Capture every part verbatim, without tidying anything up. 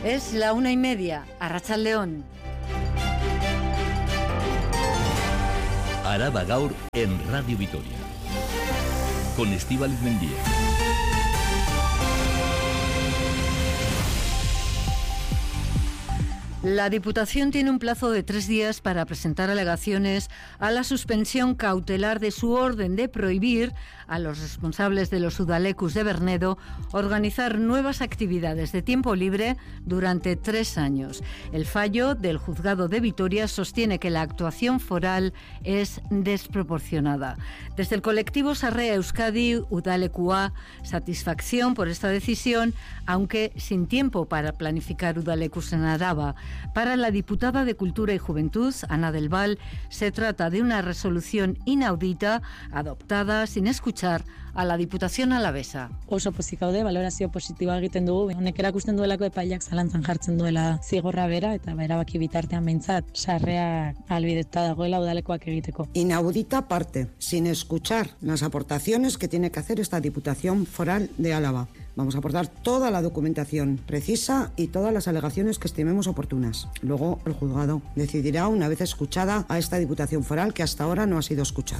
Es la una y media. Arratsaldeon. Araba Gaur en Radio Vitoria. Con Estíbaliz Mendía. La Diputación tiene un plazo de tres días para presentar alegaciones a la suspensión cautelar de su orden de prohibir a los responsables de los Udalecus de Bernedo organizar nuevas actividades de tiempo libre durante tres años. El fallo del Juzgado de Vitoria sostiene que la actuación foral es desproporcionada. Desde el colectivo Sarrea Euskadi Udalekua, satisfacción por esta decisión, aunque sin tiempo para planificar Udalecus en Araba. Para la diputada de Cultura y Juventud, Ana del Val, se trata de una resolución inaudita adoptada sin escuchar a la Diputación alavesa. Oso pozik gaude, balorazio positiboa egiten dugu. Honek erakusten duelako epaileak zalantzan jartzen duela zigorra bera eta erabaki bitartean behintzat sarrea ahalbidetuta dagoela udalekoak egiteko. Inaudita parte, sin escuchar las aportaciones que tiene que hacer esta Diputación Foral de Álava. Vamos a aportar toda la documentación precisa y todas las alegaciones que estimemos oportunas. Luego el juzgado decidirá una vez escuchada a esta Diputación Foral que hasta ahora no ha sido escuchada.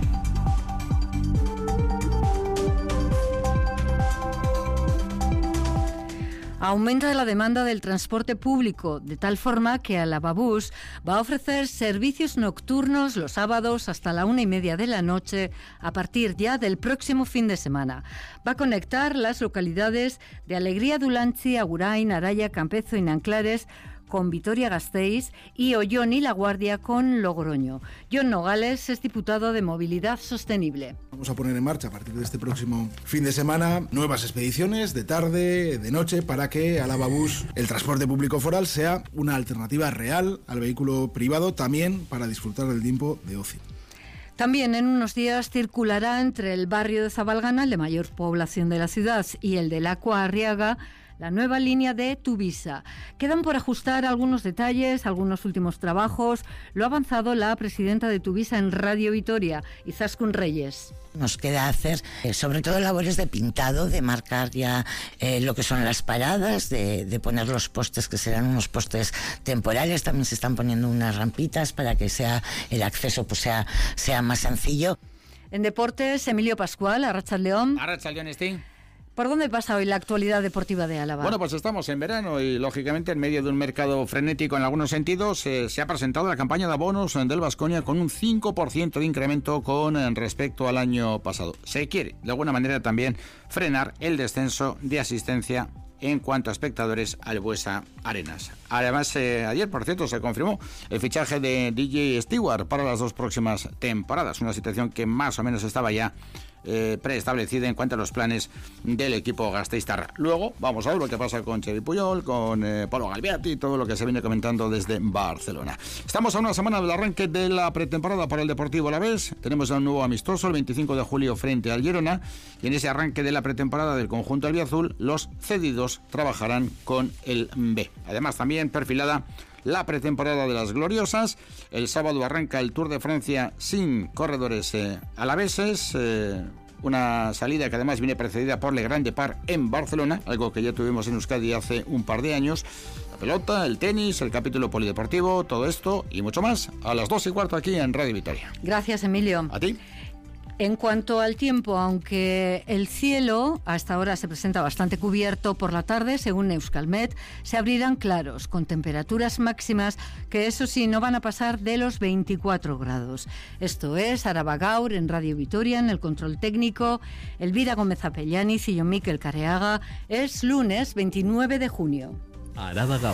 Aumenta la demanda del transporte público, de tal forma que Alavabús va a ofrecer servicios nocturnos los sábados hasta la una y media de la noche a partir ya del próximo fin de semana. Va a conectar las localidades de Alegría Dulantzi, Agurain, Araya, Campezo y Nanclares con Vitoria-Gasteiz y Ollón y La Guardia con Logroño. Jon Nogales es diputado de Movilidad Sostenible. Vamos a poner en marcha a partir de este próximo fin de semana nuevas expediciones de tarde, de noche, para que Alavabús, el transporte público foral, sea una alternativa real al vehículo privado, también para disfrutar del tiempo de ocio. También en unos días circulará entre el barrio de Zabalgana, el de mayor población de la ciudad, y el de Lacua Arriaga, la nueva línea de Tuvisa. Quedan por ajustar algunos detalles, algunos últimos trabajos. Lo ha avanzado la presidenta de Tuvisa en Radio Vitoria, Izaskun Reyes. Nos queda hacer eh, sobre todo labores de pintado, de marcar ya eh, lo que son las paradas, de, de poner los postes que serán unos postes temporales. También se están poniendo unas rampitas para que sea el acceso pues sea, sea más sencillo. En deportes, Emilio Pascual, Arratsaldeon. Arratsaldeon, Esti. ¿Por dónde pasa hoy la actualidad deportiva de Álava? Bueno, pues estamos en verano y, lógicamente, en medio de un mercado frenético en algunos sentidos, eh, se ha presentado la campaña de abonos del Baskonia con un cinco por ciento de incremento con eh, respecto al año pasado. Se quiere, de alguna manera, también frenar el descenso de asistencia en cuanto a espectadores al Buesa Arenas. Además, eh, ayer, por cierto, se confirmó el fichaje de D J Stewart para las dos próximas temporadas, una situación que más o menos estaba ya Eh, preestablecida en cuanto a los planes del equipo gasteiztarra. Luego vamos a ver lo que pasa con Xavi Puyol, con eh, Polo Galbiati y todo lo que se viene comentando desde Barcelona. Estamos a una semana del arranque de la pretemporada para el Deportivo Alavés. Tenemos un nuevo amistoso el veinticinco de julio frente al Girona, y en ese arranque de la pretemporada del conjunto albiazul los cedidos trabajarán con el B. Además, también perfilada la pretemporada de las gloriosas. El sábado arranca el Tour de Francia sin corredores eh, alaveses, eh, una salida que además viene precedida por Le Grand Depart en Barcelona, algo que ya tuvimos en Euskadi hace un par de años. La pelota, el tenis, el capítulo polideportivo, todo esto y mucho más a las dos y cuarto aquí en Radio Vitoria. Gracias, Emilio. A ti. En cuanto al tiempo, aunque el cielo hasta ahora se presenta bastante cubierto, por la tarde, según Euskalmet, se abrirán claros, con temperaturas máximas que, eso sí, no van a pasar de los veinticuatro grados. Esto es Araba Gaur en Radio Vitoria, en el control técnico, Elvira Gómez Apellaniz y yo, Miquel Careaga. Es lunes veintinueve de junio. Araba Gaur.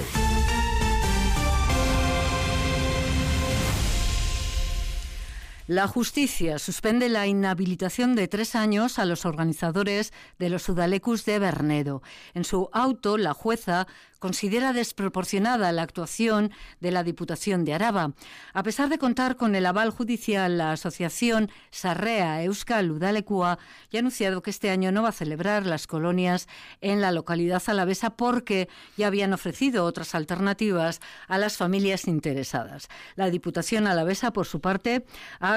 La justicia suspende la inhabilitación de tres años a los organizadores de los Udalecus de Bernedo. En su auto, la jueza considera desproporcionada la actuación de la Diputación de Araba. A pesar de contar con el aval judicial, la asociación Sarrea Euskal Udalekua ya ha anunciado que este año no va a celebrar las colonias en la localidad alavesa porque ya habían ofrecido otras alternativas a las familias interesadas. La Diputación alavesa, por su parte, ha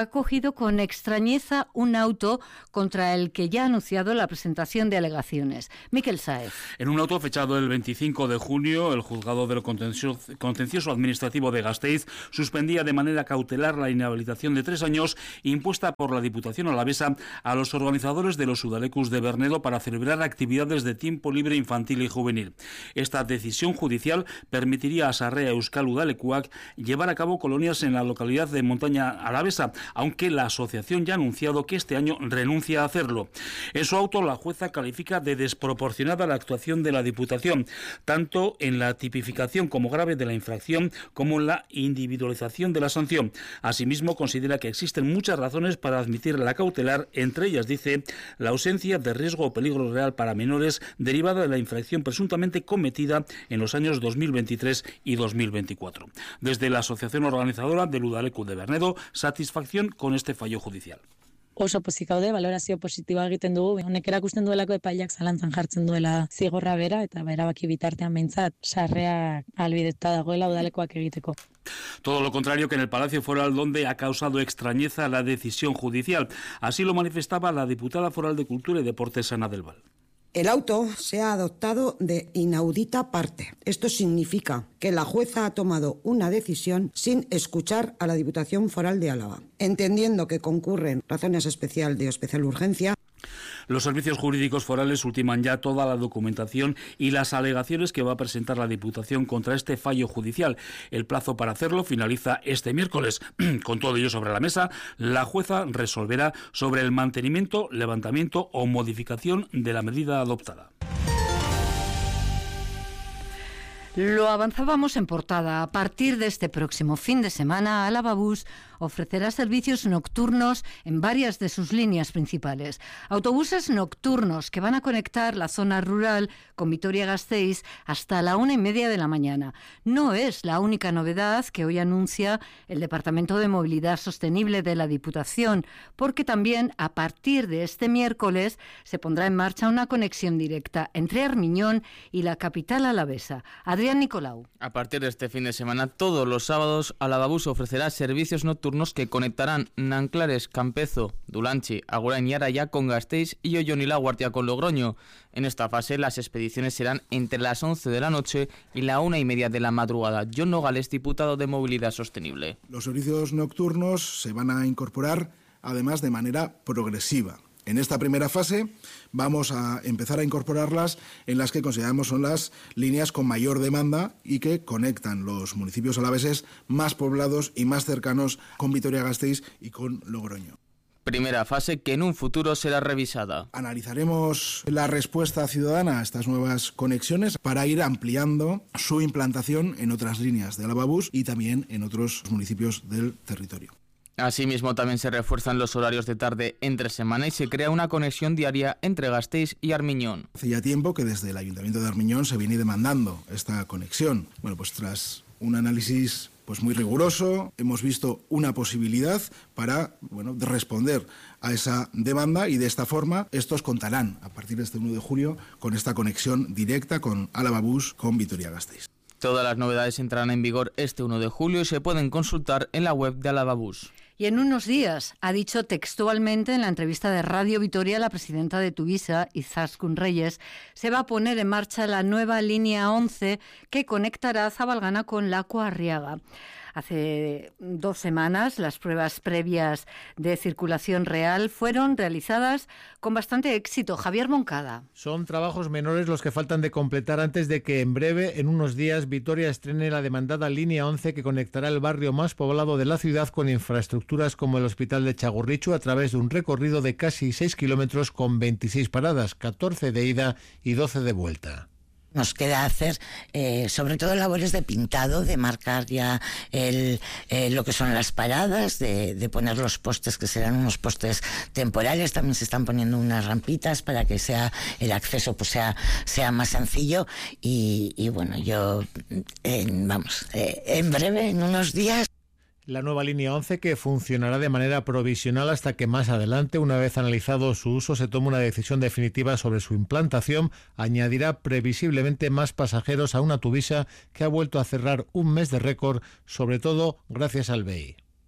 ha acogido con extrañeza un auto contra el que ya ha anunciado la presentación de alegaciones. Miquel Sáez. En un auto fechado el veinticinco de junio, el juzgado de lo contencioso, contencioso administrativo de Gasteiz suspendía de manera cautelar la inhabilitación de tres años impuesta por la Diputación alavesa a los organizadores de los Udalecus de Bernedo para celebrar actividades de tiempo libre infantil y juvenil. Esta decisión judicial permitiría a Sarrea Euskal Udalekuak llevar a cabo colonias en la localidad de Montaña Alavesa, aunque la asociación ya ha anunciado que este año renuncia a hacerlo. En su auto, la jueza califica de desproporcionada la actuación de la Diputación, tanto en la tipificación como grave de la infracción como en la individualización de la sanción. Asimismo, considera que existen muchas razones para admitir la cautelar, entre ellas, dice, la ausencia de riesgo o peligro real para menores derivada de la infracción presuntamente cometida en los años dos mil veintitrés y dos mil veinticuatro. Desde la asociación organizadora del Udaleku de Bernedo, satisfacción con este fallo judicial. Oso pozik gaude, balorazio positiboa egiten dugu. Honek erakusten duelako epaileak zalantzan jartzen duela zigorra bera eta erabaki bitartean behintzat sarrea ahalbidetuta dagoela udalekoak egiteko. Todo lo contrario que en el Palacio Foral, donde ha causado extrañeza la decisión judicial. Así lo manifestaba la diputada foral de Cultura y Deportes, Ana del Val. El auto se ha adoptado de inaudita parte. Esto significa que la jueza ha tomado una decisión sin escuchar a la Diputación Foral de Álava, entendiendo que concurren razones especial de especial urgencia. Los servicios jurídicos forales ultiman ya toda la documentación y las alegaciones que va a presentar la Diputación contra este fallo judicial. El plazo para hacerlo finaliza este miércoles. Con todo ello sobre la mesa, la jueza resolverá sobre el mantenimiento, levantamiento o modificación de la medida adoptada. Lo avanzábamos en portada. A partir de este próximo fin de semana, Álava Bus ofrecerá servicios nocturnos en varias de sus líneas principales. Autobuses nocturnos que van a conectar la zona rural con Vitoria-Gasteiz hasta la una y media de la mañana. No es la única novedad que hoy anuncia el Departamento de Movilidad Sostenible de la Diputación, porque también a partir de este miércoles se pondrá en marcha una conexión directa entre Armiñón y la capital alavesa. Adrián Nicolau. A partir de este fin de semana, todos los sábados, Álava Bus ofrecerá servicios nocturnos que conectarán Nanclares, Campezo, Dulantzi, Agurain y Araya con Gasteiz y Ollón y Laguardia con Logroño. En esta fase, las expediciones serán entre las once de la noche y la una y media de la madrugada. John Nogales, diputado de Movilidad Sostenible. Los servicios nocturnos se van a incorporar, además, de manera progresiva. En esta primera fase vamos a empezar a incorporarlas en las que consideramos son las líneas con mayor demanda y que conectan los municipios alaveses más poblados y más cercanos con Vitoria-Gasteiz y con Logroño. Primera fase que en un futuro será revisada. Analizaremos la respuesta ciudadana a estas nuevas conexiones para ir ampliando su implantación en otras líneas de Álava Bus y también en otros municipios del territorio. Asimismo, también se refuerzan los horarios de tarde entre semana y se crea una conexión diaria entre Gasteiz y Armiñón. Hace ya tiempo que desde el Ayuntamiento de Armiñón se viene demandando esta conexión. Bueno, pues tras un análisis pues muy riguroso, hemos visto una posibilidad para bueno, de responder a esa demanda y de esta forma estos contarán a partir de este uno de julio con esta conexión directa con Álava Bus con Vitoria-Gasteiz. Todas las novedades entrarán en vigor este uno de julio y se pueden consultar en la web de Álava Bus. Y en unos días, ha dicho textualmente en la entrevista de Radio Vitoria la presidenta de Tuvisa, Izaskun Reyes, se va a poner en marcha la nueva línea once que conectará Zabalgana con Laco Arriaga. Hace dos semanas las pruebas previas de circulación real fueron realizadas con bastante éxito. Javier Moncada. Son trabajos menores los que faltan de completar antes de que en breve, en unos días, Vitoria estrene la demandada línea once que conectará el barrio más poblado de la ciudad con infraestructuras como el Hospital de Txagorritxu a través de un recorrido de casi seis kilómetros con veintiséis paradas, catorce de ida y doce de vuelta. Nos queda hacer eh, sobre todo labores de pintado, de marcar ya el, eh, lo que son las paradas, de, de poner los postes que serán unos postes temporales. También se están poniendo unas rampitas para que sea el acceso pues sea, sea más sencillo y, y bueno, yo eh, vamos, eh, en breve, en unos días. La nueva línea once, que funcionará de manera provisional hasta que más adelante, una vez analizado su uso, se tome una decisión definitiva sobre su implantación, añadirá previsiblemente más pasajeros a una Tuvisa que ha vuelto a cerrar un mes de récord, sobre todo gracias al B E I.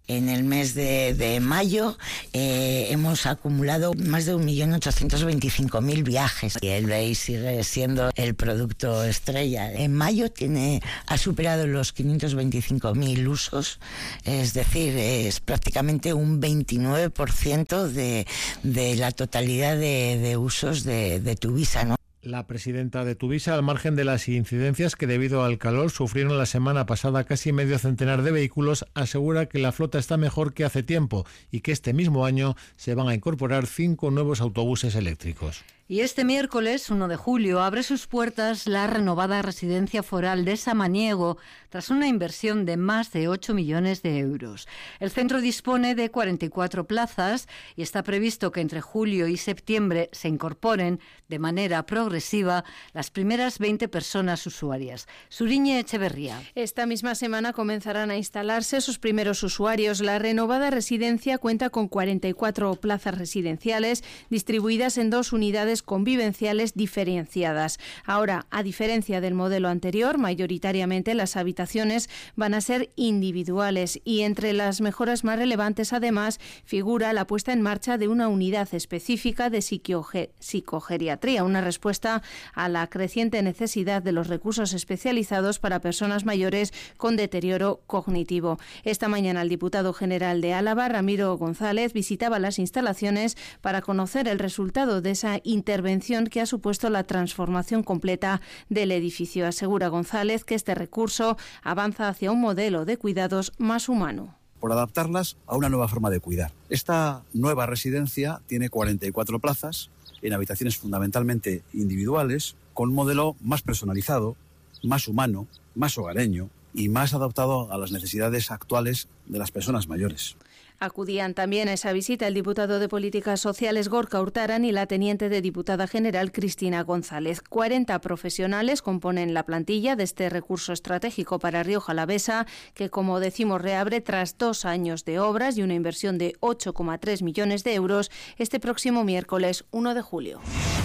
En el mes de, de mayo eh, hemos acumulado más de un millón ochocientos veinticinco mil viajes y el B E I sigue siendo el producto estrella. En mayo tiene, ha superado los quinientos veinticinco mil usos, es decir, es prácticamente un veintinueve por ciento de, de la totalidad de, de usos de, de Tuvisa, ¿no? La presidenta de Tuvisa, al margen de las incidencias que debido al calor sufrieron la semana pasada casi medio centenar de vehículos, asegura que la flota está mejor que hace tiempo y que este mismo año se van a incorporar cinco nuevos autobuses eléctricos. Y este miércoles, uno de julio, abre sus puertas la renovada residencia foral de Samaniego, tras una inversión de más de ocho millones de euros. El centro dispone de cuarenta y cuatro plazas y está previsto que entre julio y septiembre se incorporen de manera progresiva las primeras veinte personas usuarias. Suriñe Echeverría. Esta misma semana comenzarán a instalarse sus primeros usuarios. La renovada residencia cuenta con cuarenta y cuatro plazas residenciales distribuidas en dos unidades convivenciales diferenciadas. Ahora, a diferencia del modelo anterior, mayoritariamente las habitaciones van a ser individuales y entre las mejoras más relevantes, además, figura la puesta en marcha de una unidad específica de psicoge- psicogeriatría, una respuesta a la creciente necesidad de los recursos especializados para personas mayores con deterioro cognitivo. Esta mañana el diputado general de Álava, Ramiro González, visitaba las instalaciones para conocer el resultado de esa intervención que ha supuesto la transformación completa del edificio. Asegura González que este recurso avanza hacia un modelo de cuidados más humano. Por adaptarlas a una nueva forma de cuidar. Esta nueva residencia tiene cuarenta y cuatro plazas en habitaciones fundamentalmente individuales, con un modelo más personalizado, más humano, más hogareño y más adaptado a las necesidades actuales de las personas mayores. Acudían también a esa visita el diputado de Políticas Sociales Gorka Hurtaran y la teniente de diputada general Cristina González. cuarenta profesionales componen la plantilla de este recurso estratégico para Rioja Alavesa, que, como decimos, reabre tras dos años de obras y una inversión de ocho coma tres millones de euros este próximo miércoles uno de julio.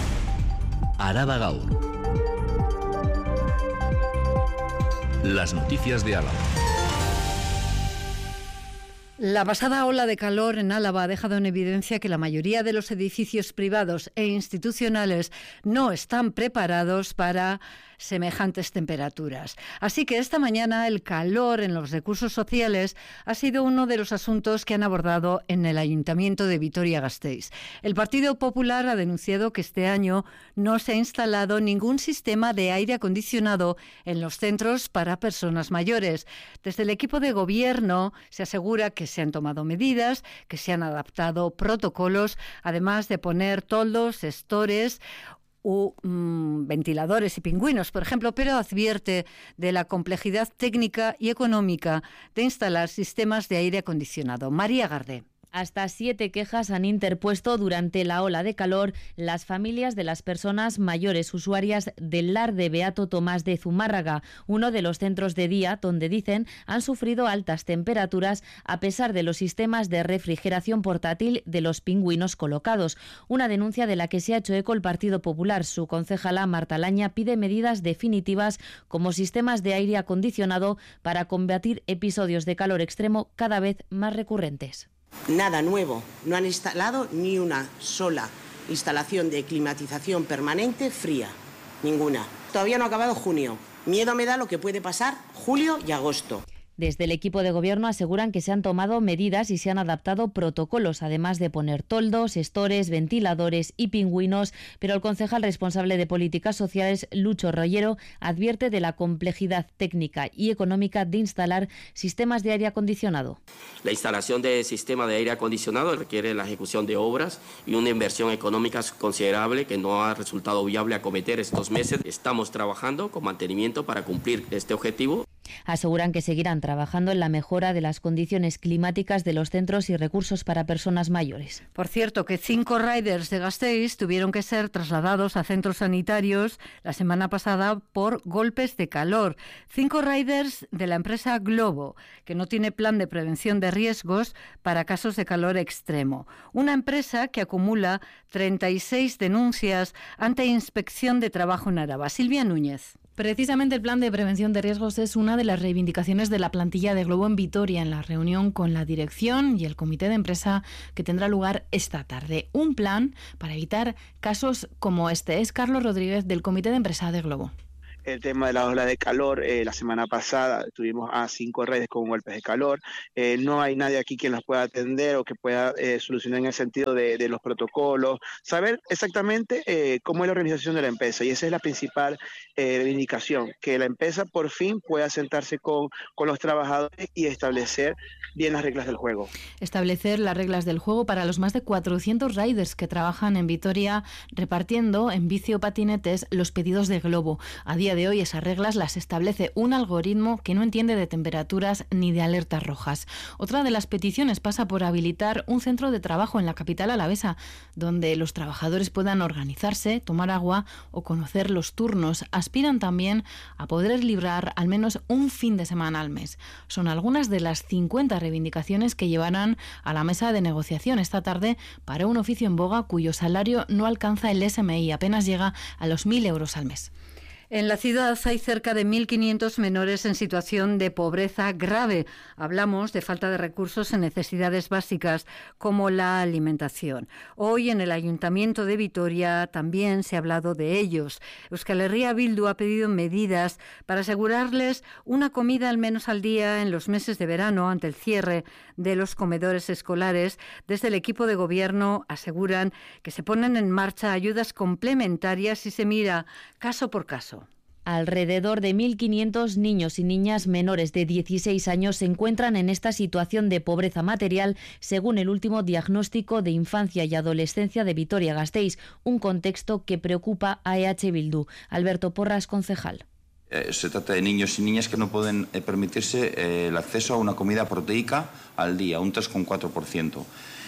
Araba Gaur. Las noticias de Álava. La pasada ola de calor en Álava ha dejado en evidencia que la mayoría de los edificios privados e institucionales no están preparados para semejantes temperaturas. Así que esta mañana el calor en los recursos sociales ha sido uno de los asuntos que han abordado en el Ayuntamiento de Vitoria-Gasteiz. El Partido Popular ha denunciado que este año no se ha instalado ningún sistema de aire acondicionado en los centros para personas mayores. Desde el equipo de gobierno se asegura que se han tomado medidas, que se han adaptado protocolos, además de poner toldos, estores u mm, ventiladores y pingüinos, por ejemplo, pero advierte de la complejidad técnica y económica de instalar sistemas de aire acondicionado. María Gardé. Hasta siete quejas han interpuesto durante la ola de calor las familias de las personas mayores usuarias del Lar de Beato Tomás de Zumárraga, uno de los centros de día donde, dicen, han sufrido altas temperaturas a pesar de los sistemas de refrigeración portátil de los pingüinos colocados. Una denuncia de la que se ha hecho eco el Partido Popular. Su concejala Marta Laña pide medidas definitivas como sistemas de aire acondicionado para combatir episodios de calor extremo cada vez más recurrentes. Nada nuevo, no han instalado ni una sola instalación de climatización permanente fría, ninguna. Todavía no ha acabado junio, miedo me da lo que puede pasar julio y agosto. Desde el equipo de gobierno aseguran que se han tomado medidas y se han adaptado protocolos, además de poner toldos, estores, ventiladores y pingüinos, pero el concejal responsable de Políticas Sociales, Lucho Rollero, advierte de la complejidad técnica y económica de instalar sistemas de aire acondicionado. La instalación de sistema de aire acondicionado requiere la ejecución de obras y una inversión económica considerable que no ha resultado viable acometer estos meses. Estamos trabajando con mantenimiento para cumplir este objetivo. Aseguran que seguirán trabajando en la mejora de las condiciones climáticas de los centros y recursos para personas mayores. Por cierto, que cinco riders de Gasteiz tuvieron que ser trasladados a centros sanitarios la semana pasada por golpes de calor. Cinco riders de la empresa Globo, que no tiene plan de prevención de riesgos para casos de calor extremo. Una empresa que acumula treinta y seis denuncias ante Inspección de Trabajo en Araba. Silvia Núñez. Precisamente el plan de prevención de riesgos es una de las reivindicaciones de la plantilla de Globo en Vitoria en la reunión con la dirección y el comité de empresa que tendrá lugar esta tarde. Un plan para evitar casos como este. Es Carlos Rodríguez del comité de empresa de Globo. El tema de la ola de calor, eh, la semana pasada tuvimos a cinco redes con golpes de calor. Eh, no hay nadie aquí quien las pueda atender o que pueda eh, solucionar en el sentido de, de los protocolos, saber exactamente eh, cómo es la organización de la empresa, y esa es la principal eh, reivindicación, que la empresa por fin pueda sentarse con, con los trabajadores y establecer bien las reglas del juego. Establecer las reglas del juego para los más de cuatrocientos riders que trabajan en Vitoria repartiendo en bici o patinetes los pedidos de Globo. A día de hoy esas reglas las establece un algoritmo que no entiende de temperaturas ni de alertas rojas. Otra de las peticiones pasa por habilitar un centro de trabajo en la capital alavesa, donde los trabajadores puedan organizarse, tomar agua o conocer los turnos. Aspiran también a poder librar al menos un fin de semana al mes. Son algunas de las cincuenta reivindicaciones que llevarán a la mesa de negociación esta tarde para un oficio en boga cuyo salario no alcanza el S M I, apenas llega a los mil euros al mes. En la ciudad hay cerca de mil quinientos menores en situación de pobreza grave. Hablamos de falta de recursos en necesidades básicas como la alimentación. Hoy en el Ayuntamiento de Vitoria también se ha hablado de ellos. Euskal Herria Bildu ha pedido medidas para asegurarles una comida al menos al día en los meses de verano ante el cierre de los comedores escolares. Desde el equipo de gobierno aseguran que se ponen en marcha ayudas complementarias y se mira caso por caso. Alrededor de mil quinientos niños y niñas menores de dieciséis años se encuentran en esta situación de pobreza material, según el último diagnóstico de infancia y adolescencia de Vitoria-Gasteiz, un contexto que preocupa a E H Bildu. Alberto Porras, concejal. Eh, se trata de niños y niñas que no pueden eh, permitirse eh, el acceso a una comida proteica al día, un tres coma cuatro por ciento.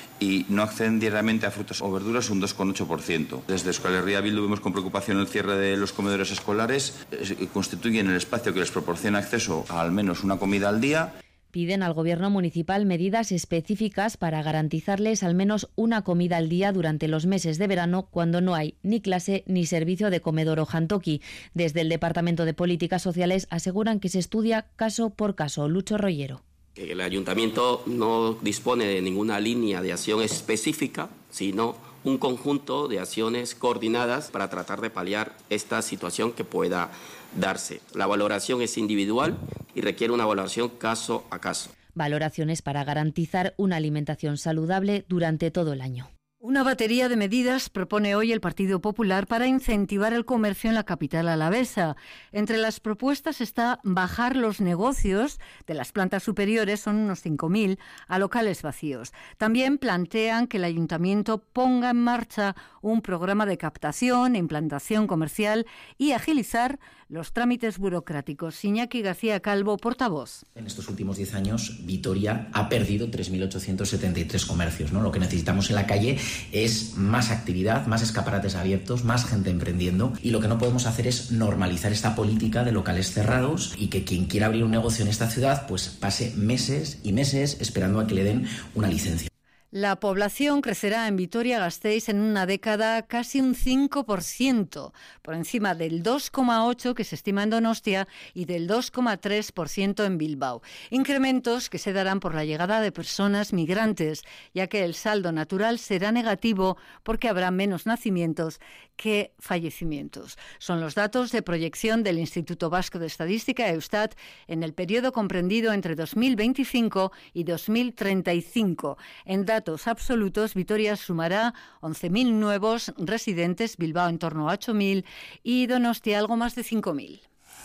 Y no acceden diariamente a frutas o verduras un dos coma ocho por ciento. Desde Euskal Herria Bildu vemos con preocupación el cierre de los comedores escolares, que constituyen el espacio que les proporciona acceso a al menos una comida al día. Piden al Gobierno municipal medidas específicas para garantizarles al menos una comida al día durante los meses de verano, cuando no hay ni clase ni servicio de comedor o jantoki. Desde el Departamento de Políticas Sociales aseguran que se estudia caso por caso. Lucho Rollero. El ayuntamiento no dispone de ninguna línea de acción específica, sino un conjunto de acciones coordinadas para tratar de paliar esta situación que pueda darse. La valoración es individual y requiere una valoración caso a caso. Valoraciones para garantizar una alimentación saludable durante todo el año. Una batería de medidas propone hoy el Partido Popular para incentivar el comercio en la capital alavesa. Entre las propuestas está bajar los negocios de las plantas superiores, son unos cinco mil, a locales vacíos. También plantean que el Ayuntamiento ponga en marcha un programa de captación e implantación comercial y agilizar los trámites burocráticos. Iñaki García Calvo, portavoz. En estos últimos diez años, Vitoria ha perdido tres mil ochocientos setenta y tres comercios, ¿no? Lo que necesitamos en la calle es más actividad, más escaparates abiertos, más gente emprendiendo, y lo que no podemos hacer es normalizar esta política de locales cerrados y que quien quiera abrir un negocio en esta ciudad pues pase meses y meses esperando a que le den una licencia. La población crecerá en Vitoria-Gasteiz en una década casi un cinco por ciento, por encima del dos coma ocho por ciento que se estima en Donostia y del dos coma tres por ciento en Bilbao. Incrementos que se darán por la llegada de personas migrantes, ya que el saldo natural será negativo porque habrá menos nacimientos que fallecimientos. Son los datos de proyección del Instituto Vasco de Estadística, Eustat, en el periodo comprendido entre dos mil veinticinco y dos mil treinta y cinco. En datos absolutos, Vitoria sumará once mil nuevos residentes, Bilbao en torno a ocho mil y Donostia algo más de cinco mil.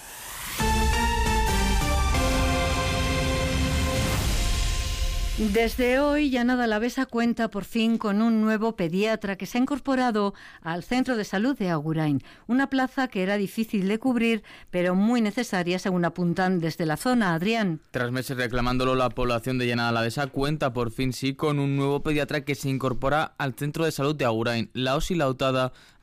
Desde hoy, Llanada Alavesa cuenta por fin con un nuevo pediatra que se ha incorporado al Centro de Salud de Agurain, una plaza que era difícil de cubrir, pero muy necesaria, según apuntan desde la zona. Adrián. Tras meses reclamándolo, la población de Llanada Alavesa cuenta por fin sí con un nuevo pediatra que se incorpora al Centro de Salud de Agurain. La Osi Lautada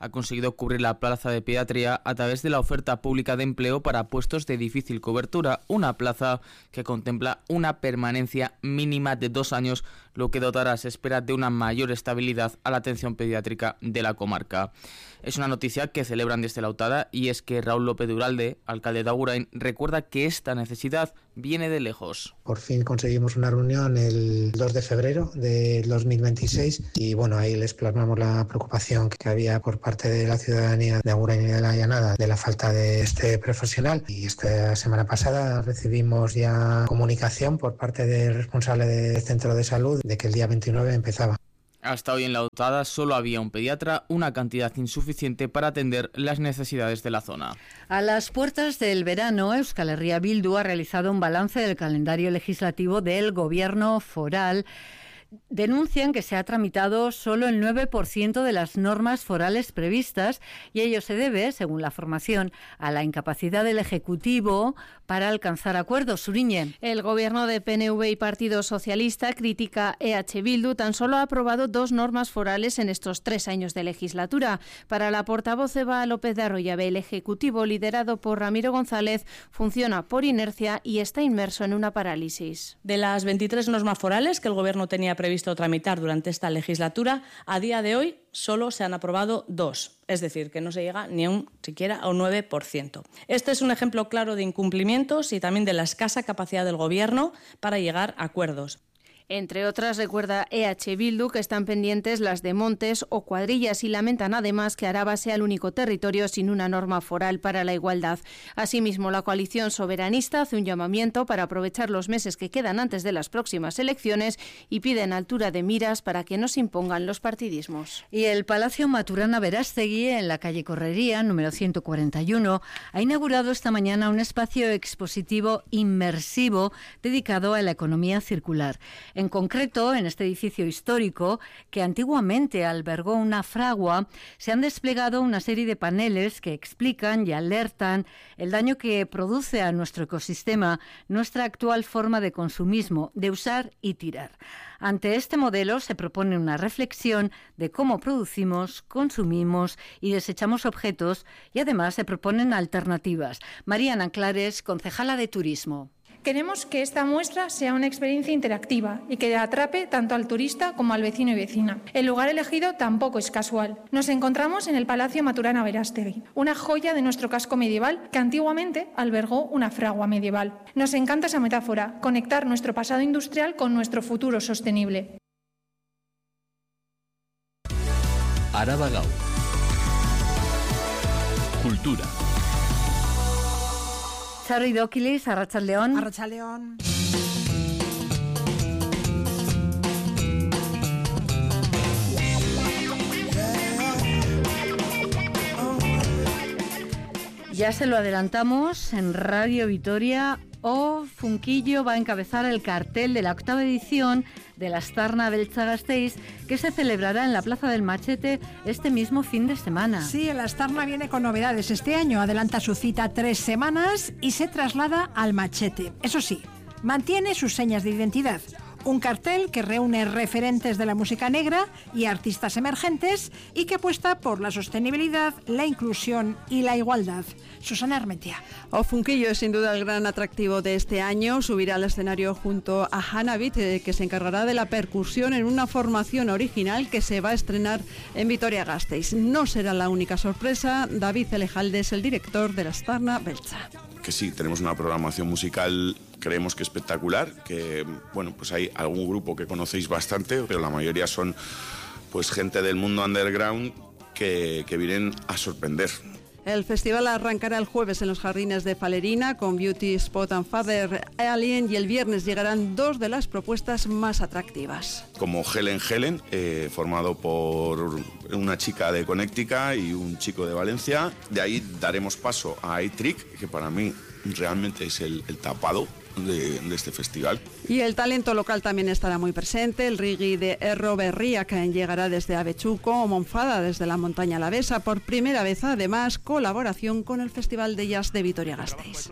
ha conseguido cubrir la plaza de pediatría a través de la oferta pública de empleo para puestos de difícil cobertura, una plaza que contempla una permanencia mínima de dos años, lo que dotará, se espera, de una mayor estabilidad a la atención pediátrica de la comarca. Es una noticia que celebran desde La Autada, y es que Raúl López de Uralde, alcalde de Agurain, recuerda que esta necesidad viene de lejos. Por fin conseguimos una reunión el dos de febrero de dos mil veintiséis y bueno, ahí les plasmamos la preocupación que había por parte de la ciudadanía de Agurain y de la Llanada de la falta de este profesional, y esta semana pasada recibimos ya comunicación por parte del responsable del centro de salud de que el día veintinueve empezaba. Hasta hoy en La Autada solo había un pediatra, una cantidad insuficiente para atender las necesidades de la zona. A las puertas del verano, Euskal Herria Bildu ha realizado un balance del calendario legislativo del Gobierno foral. Denuncian que se ha tramitado solo el nueve por ciento de las normas forales previstas, y ello se debe, según la formación, a la incapacidad del Ejecutivo para alcanzar acuerdos. Suriñe. El gobierno de P N V y Partido Socialista critica E H Bildu. Tan solo ha aprobado dos normas forales en estos tres años de legislatura. Para la portavoz Eva López de Arroyabe, el Ejecutivo, liderado por Ramiro González, funciona por inercia y está inmerso en una parálisis. De las veintitrés normas forales que el gobierno tenía previsto tramitar durante esta legislatura, a día de hoy solo se han aprobado dos, es decir, que no se llega ni a un, siquiera a un nueve por ciento. Este es un ejemplo claro de incumplimientos y también de la escasa capacidad del Gobierno para llegar a acuerdos. Entre otras, recuerda E H Bildu que están pendientes las de montes o cuadrillas, y lamentan además que Araba sea el único territorio sin una norma foral para la igualdad. Asimismo, la coalición soberanista hace un llamamiento para aprovechar los meses que quedan antes de las próximas elecciones y piden altura de miras para que no se impongan los partidismos. Y el Palacio Maturana Verástegui, en la calle Correría, número ciento cuarenta y uno, ha inaugurado esta mañana un espacio expositivo inmersivo dedicado a la economía circular. En concreto, en este edificio histórico, que antiguamente albergó una fragua, se han desplegado una serie de paneles que explican y alertan el daño que produce a nuestro ecosistema nuestra actual forma de consumismo, de usar y tirar. Ante este modelo se propone una reflexión de cómo producimos, consumimos y desechamos objetos, y además se proponen alternativas. Mariana Clares, concejala de Turismo. Queremos que esta muestra sea una experiencia interactiva y que atrape tanto al turista como al vecino y vecina. El lugar elegido tampoco es casual. Nos encontramos en el Palacio Maturana Verástegui, una joya de nuestro casco medieval que antiguamente albergó una fragua medieval. Nos encanta esa metáfora, conectar nuestro pasado industrial con nuestro futuro sostenible. Araba Gau. Cultura. Charo Idóquilis, Arratsaldeon. Arratsaldeon. Ya se lo adelantamos en Radio Vitoria. O Funquillo va a encabezar el cartel de la octava edición de la Astarna Beltza Gasteiz, que se celebrará en la Plaza del Machete este mismo fin de semana. Sí, el Astarna viene con novedades este año. Adelanta su cita tres semanas y se traslada al Machete. Eso sí, mantiene sus señas de identidad. Un cartel que reúne referentes de la música negra y artistas emergentes y que apuesta por la sostenibilidad, la inclusión y la igualdad. Susana Armentia. O Funquillo es sin duda el gran atractivo de este año. Subirá al escenario junto a Hanabit, eh, que se encargará de la percusión en una formación original que se va a estrenar en Vitoria-Gasteiz. No será la única sorpresa. David Elejalde es el director de la Astarna Beltza. Que sí, tenemos una programación musical, creemos que espectacular, que bueno, pues hay algún grupo que conocéis bastante, pero la mayoría son pues gente del mundo underground que, que vienen a sorprender. El festival arrancará el jueves en los jardines de Falerina con Beauty Spot and Father Alien, y el viernes llegarán dos de las propuestas más atractivas. Como Helen Helen, eh, formado por una chica de Connecticut y un chico de Valencia. De ahí daremos paso a A-Trick, que para mí realmente es el, el tapado de, de este festival. Y el talento local también estará muy presente. El reggae de Erro Berria, que llegará desde Avechuco, o Monfada desde la montaña alavesa. Por primera vez, además, colaboración con el Festival de Jazz de Vitoria-Gasteiz.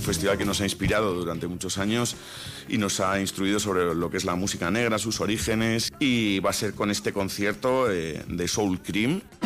festival que nos ha inspirado durante muchos años y nos ha instruido sobre lo que es la música negra, sus orígenes, y va a ser con este concierto eh, de Soul Cream.